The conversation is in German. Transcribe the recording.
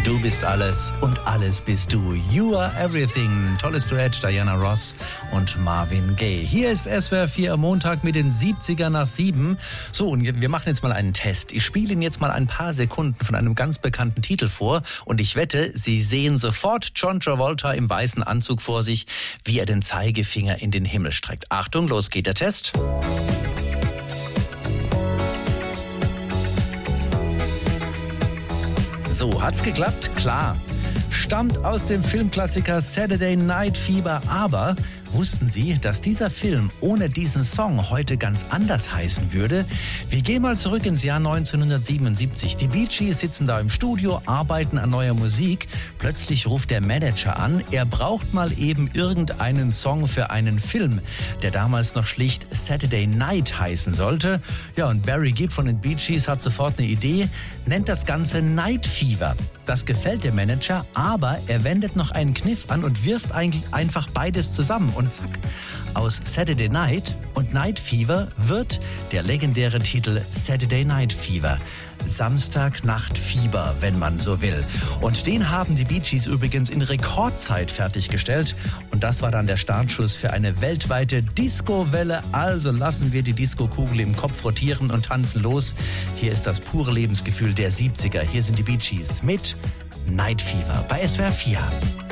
Du bist alles und alles bist du. You are everything. Tolles Duett, Diana Ross und Marvin Gaye. Hier ist SWR 4 am Montag mit den 70er nach 7. So, und wir machen jetzt mal einen Test. Ich spiele Ihnen jetzt mal ein paar Sekunden von einem ganz bekannten Titel vor. Und ich wette, Sie sehen sofort John Travolta im weißen Anzug vor sich, wie er den Zeigefinger in den Himmel streckt. Achtung, los geht der Test. So, hat's geklappt? Klar. Stammt aus dem Filmklassiker Saturday Night Fever, aber wussten Sie, dass dieser Film ohne diesen Song heute ganz anders heißen würde? Wir gehen mal zurück ins Jahr 1977. Die Bee Gees sitzen da im Studio, arbeiten an neuer Musik. Plötzlich ruft der Manager an, er braucht mal eben irgendeinen Song für einen Film, der damals noch schlicht Saturday Night heißen sollte. Ja, und Barry Gibb von den Bee Gees hat sofort eine Idee, nennt das Ganze Night Fever. Das gefällt dem Manager, aber er wendet noch einen Kniff an und wirft eigentlich einfach beides zusammen. Und zack, aus Saturday Night und Night Fever wird der legendäre Titel Saturday Night Fever. Samstagnachtfieber, wenn man so will. Und den haben die Bee Gees übrigens in Rekordzeit fertiggestellt. Und das war dann der Startschuss für eine weltweite Disco-Welle. Also lassen wir die Disco-Kugel im Kopf rotieren und tanzen los. Hier ist das pure Lebensgefühl der 70er. Hier sind die Bee Gees mit Night Fever bei SWR 4.